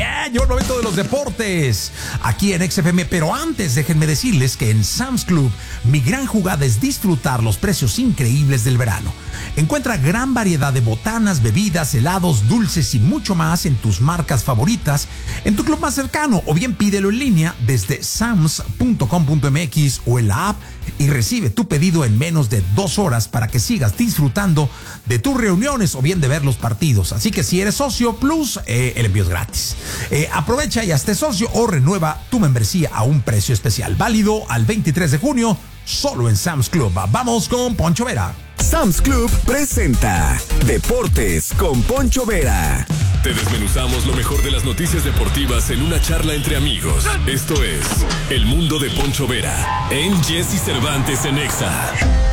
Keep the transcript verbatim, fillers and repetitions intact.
Bien, llegó el momento de los deportes aquí en X F M, pero antes déjenme decirles que en Sam's Club mi gran jugada es disfrutar los precios increíbles del verano. Encuentra gran variedad de botanas, bebidas, helados, dulces y mucho más en tus marcas favoritas en tu club más cercano, o bien pídelo en línea desde sams punto com punto m x o en la app y recibe tu pedido en menos de dos horas para que sigas disfrutando de tus reuniones o bien de ver los partidos. Así que si eres socio plus, eh, el envío es gratis. Eh, aprovecha y hazte socio o renueva tu membresía a un precio especial, válido al veintitrés de junio, solo en Sam's Club. Vamos con Poncho Vera. Sam's Club presenta Deportes con Poncho Vera. Te desmenuzamos lo mejor de las noticias deportivas en una charla entre amigos. Esto es El Mundo de Poncho Vera en Jesse Cervantes en Exa.